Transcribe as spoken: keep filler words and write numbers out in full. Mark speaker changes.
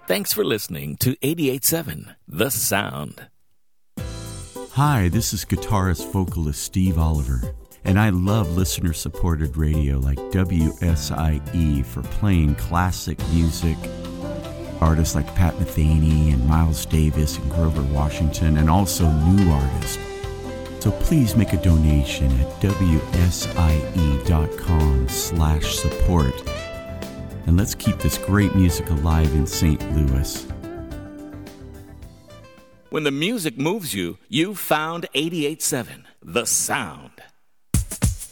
Speaker 1: Thanks for listening to eighty-eight point seven The Sound.
Speaker 2: Hi, this is guitarist vocalist Steve Oliver, and I love listener-supported radio like W S I E for playing classic music. Artists like Pat Metheny and Miles Davis and Grover Washington, and also new artists. So please make a donation at W S I E dot com slash support. And let's keep this great music alive in Saint Louis.
Speaker 1: When the music moves you, you found eighty-eight point seven The Sound.